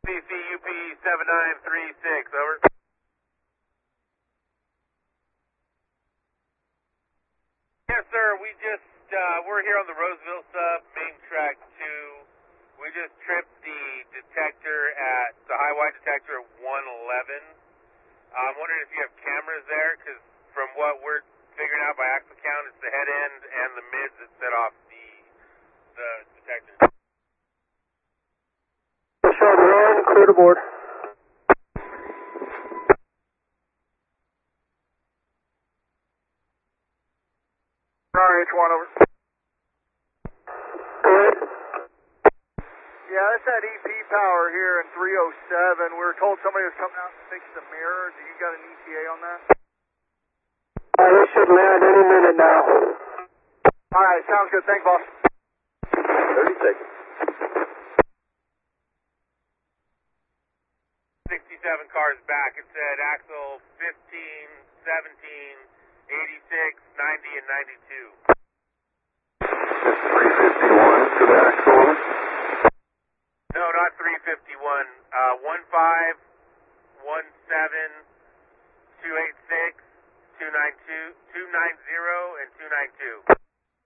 CCUP 7936, over. Yes, sir, we're here on the Roseville sub, main track 2. We just tripped the detector at, the high wide detector at 111. I'm wondering if you have cameras there, because from what we're figuring out by axle count, it's the head end and the mids that set off the detector. Sean 1, clear to board. RH1 over. Good. Yeah, that's that EP power here in 307. We were told somebody was coming out to fix the mirror. Do you got an ETA on that? They should land any minute now. Alright, sounds good. Thanks, boss. 30 seconds. 67 cars back. It said axle 15, 17, 86, 90, and 92. 351 to the axle. No, not 351. 15, 17, 286, 290, and 292.